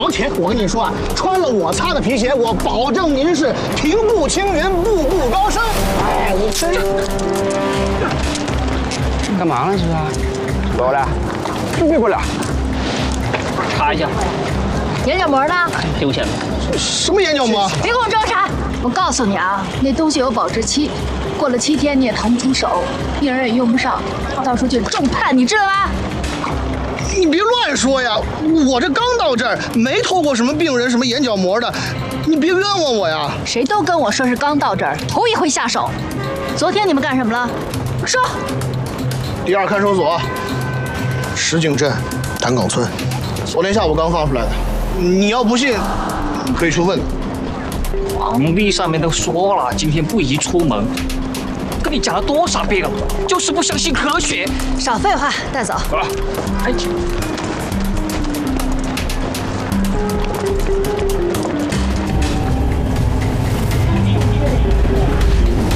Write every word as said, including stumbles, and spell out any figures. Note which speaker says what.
Speaker 1: 而且我跟你说啊，穿了我擦的皮鞋，我保证您是平步青云，步步高升。哎，我真……
Speaker 2: 干嘛呢？这是？过来，别过来。
Speaker 3: 查一下。
Speaker 4: 眼角膜呢？
Speaker 3: 丢下了。
Speaker 1: 什么眼角膜？
Speaker 4: 别给我装傻！我告诉你啊，那东西有保质期，过了七天你也腾不出手，病人也用不上，到时候就重判，你知道吗？
Speaker 1: 你别乱说呀！我这刚到这儿，没偷过什么病人什么眼角膜的，你别冤枉我呀！
Speaker 4: 谁都跟我说是刚到这儿，头一回下手。昨天你们干什么了？说。
Speaker 1: 第二看守所，石井镇潭岗村，昨天下午刚放出来的。你要不信，可以去问。
Speaker 3: 皇帝上面都说了，今天不宜出门。 跟你讲了多少遍了，就是不相信科学。
Speaker 4: 少废话，带走。
Speaker 3: 走了。哎。